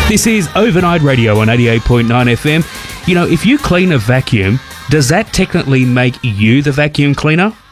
This is Overnight Radio on 88.9 FM. You know, if you clean a vacuum, does that technically make you the vacuum cleaner?